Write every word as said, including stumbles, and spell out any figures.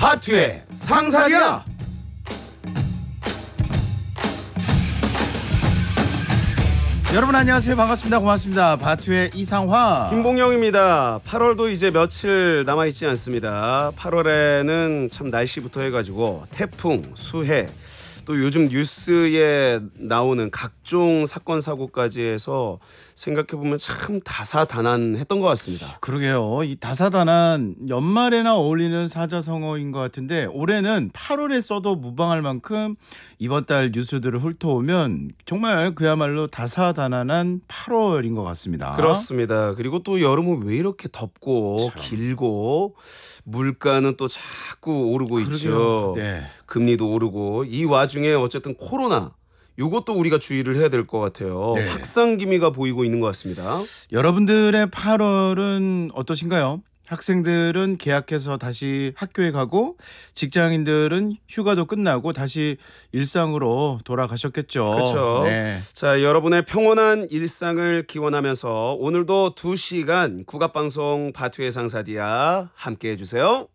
바투의 상사리야. 여러분 안녕하세요. 반갑습니다. 고맙습니다. 바투의 이상화 김봉영입니다. 팔월도 이제 며칠 남아있지 않습니다. 팔월에는 참 날씨부터 해가지고 태풍, 수해, 또 요즘 뉴스에 나오는 각종 사건 사고까지 해서 생각해보면 참 다사다난했던 것 같습니다. 그러게요. 이 다사다난 연말에나 어울리는 사자성어인 것 같은데 올해는 팔월에 써도 무방할 만큼 이번 달 뉴스들을 훑어오면 정말 그야말로 다사다난한 팔월인 것 같습니다. 그렇습니다. 그리고 또 여름은 왜 이렇게 덥고 참. 길고 물가는 또 자꾸 오르고 그러게요. 있죠. 네. 금리도 오르고 이 와중에 어쨌든 코로나 이것도 우리가 주의를 해야 될 것 같아요. 네. 확산 기미가 보이고 있는 것 같습니다. 여러분들의 팔월은 어떠신가요? 학생들은 개학해서 다시 학교에 가고 직장인들은 휴가도 끝나고 다시 일상으로 돌아가셨겠죠. 그렇죠. 네. 자, 여러분의 평온한 일상을 기원하면서 오늘도 두 시간 국악방송 바투의 상사디아 함께해 주세요.